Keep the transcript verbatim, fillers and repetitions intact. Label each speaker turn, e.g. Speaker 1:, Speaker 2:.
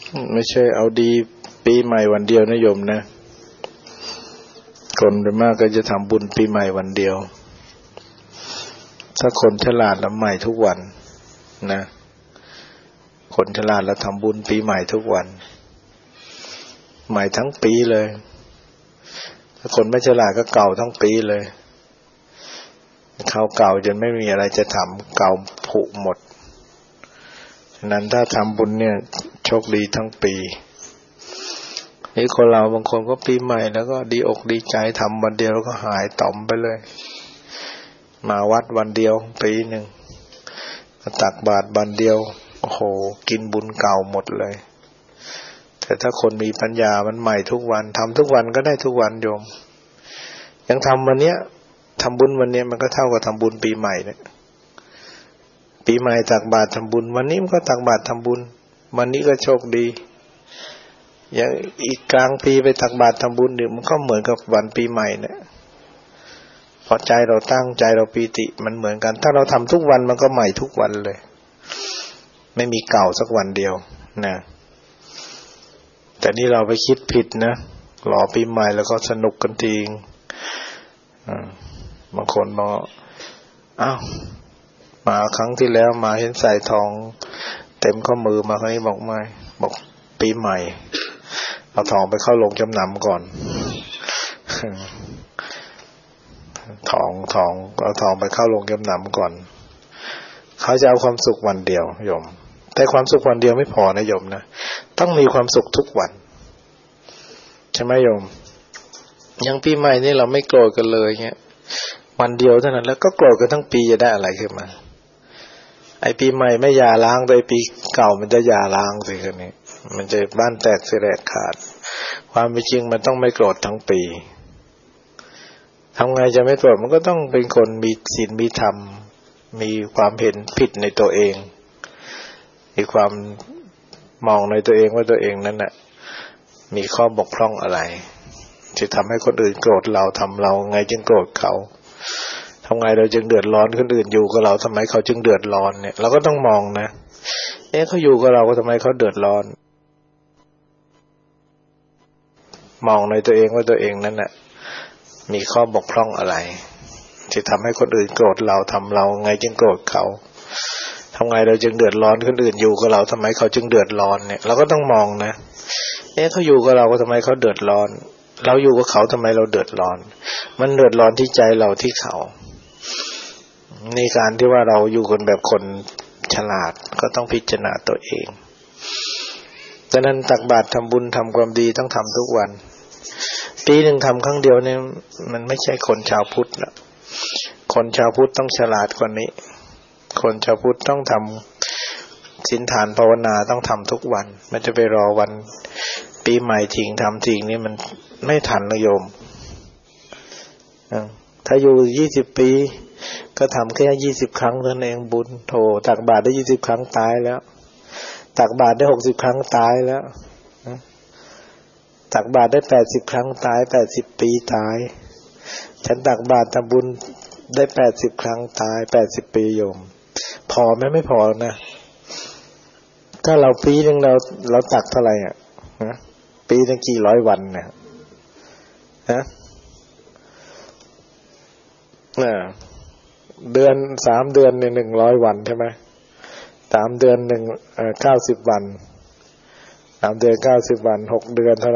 Speaker 1: ไม่ใช่เอาดีปีใหม่วันเดียวนะโยมนะคนโดยมากก็จะทำบุญปีใหม่วันเดียวถ้าคนฉลาดแล้วใหม่ทุกวันนะคนฉลาดแล้วทำบุญปีใหม่ทุกวันใหม่ทั้งปีเลยถ้าคนไม่ฉลาดก็เก่าทั้งปีเลยเขาเก่าจนไม่มีอะไรจะทำเก่าผุหมดฉะนั้นถ้าทำบุญเนี่ยโชคดีทั้งปีนี่คนเราบางคนก็ปีใหม่แล้วก็ดีอกดีใจทำวันเดียวแล้วก็หายต่อมไปเลยมาวัดวันเดียวปีหนึ่งมาตักบาตรวันเดียวโอ้โหกินบุญเก่าหมดเลยแต่ถ้าคนมีปัญญามันใหม่ทุกวันทำทุกวันก็ได้ทุกวันโยมยังทำวันเนี้ยทำบุญวันเนี้ยมันก็เท่ากับทำบุญปีใหม่เนี่ยปีใหม่ตักบาตรทำบุญวันนี้มันก็ตักบาตรทำบุญวันนี้ก็โชคดีอย่างอีกกลางปีไปตักบาตรทำบุญเดี๋ยวมันก็เหมือนกับวันปีใหม่เนี่ยพอใจเราตั้งใจเราปีติมันเหมือนกันถ้าเราทำทุกวันมันก็ใหม่ทุกวันเลยไม่มีเก่าสักวันเดียวนะแต่นี่เราไปคิดผิดนะรอปีใหม่แล้วก็สนุกกันจริงบางคนบอกอ้าวมาครั้งที่แล้วมาเห็นใส่ทองเต็มข้อมือมาครั้งนี้บอกไม่บอกปีใหม่เอาทองไปเข้าโรงจำนำก่อนทองทองเอาทองไปเข้าโรงจำนำก่อนเขาจะเอาความสุขวันเดียวโยมแต่ความสุขวันเดียวไม่พอนะโยมนะต้องมีความสุขทุกวันใช่ไหมโยมอย่างปีใหม่นี่เราไม่โกรธกันเลยเงี้ยวันเดียวเท่านั้นแล้วก็โกรธกันทั้งปีจะได้อะไรขึ้นมาไอปีใหม่ไม่หย่าร้างโดยปีเก่ามันจะหย่าร้างสิคนนี้มันจะบ้านแตกเสียแตกขาดความเป็นจริงมันต้องไม่โกรธทั้งปีทำไงจะไม่โกรธมันก็ต้องเป็นคนมีศีลมีธรรมมีความเห็นผิดในตัวเองมีความมองในตัวเองว่าตัวเองนั้นน่ะมีข้อบกพร่องอะไรที่ทำให้คนอื่นโกรธเราทำเราไงจึงโกรธเขาทำไงเราจึงเดือดร้อนคนอื่นอยู่กับเราทำไมเขาจึงเดือดร้อนเนี่ยเราก็ต้องมองนะเอ๊ะเขาอยู่กับเราก็ทำไมเขาเดือดร้อนมองในตัวเองว่าตัวเองนั้นน่ะมีข้อบกพร่องอะไรที่ทำให้คนอื่นโกรธเราทำเราไงจึงโกรธเขาทำไงเราจึงเดือดร้อนคนอื่นอยู่กับเราทำไมเขาจึงเดือดร้อนเนี่ยเราก็ต้องมองนะเอ๊ะเขาอยู่กับเราก็ทำไมเขาเดือดร้อนเราอยู่กับเขาทำไมเราเดือดร้อนมันเดือดร้อนที่ใจเราที่เขาในการที่ว่าเราอยู่กันแบบคนฉลาดก็ต้องพิจารณาตัวเองดังนั้นตักบาตรทำบุญทำความดีต้องทำทุกวันปีหนึ่งทำครั้งเดียวเนี่ยมันไม่ใช่คนชาวพุทธนะคนชาวพุทธต้องฉลาดกว่านี้คนชาวพุทธต้องทำศีลทานภาวนาต้องทำทุกวันไม่จะไปรอวันปีใหม่ทิ้งทำทิ้งนี่มันไม่ทันนะโยมถ้าอยู่ยี่สิบปีก็ทำแค่ยี่สิบครั้งเท่านั้นเองบุญโธตักบาตรได้ยี่สิบครั้งตายแล้วตักบาตรได้หกสิบครั้งตายแล้วตักบาตรได้แปดสิบครั้งตายแปดสิบปีตายฉันตักบาตรทำบุญได้แปดสิบครั้งตายแปดสิบปีโยมพอไหมไม่พอนะถ้าเราปีนึงเราเราตักเท่าไหร่อ่ะฮะปีนึงกี่ร้อยวันเนี่ยฮะน่ะเดือนสามเดือนเนี่ยหนึ่งร้อยวันใช่ไหมสามเดือนหนึ่งเอ่อเก้าสิบวันสามเดือนเก้าสิบวันหกเดือนเท่า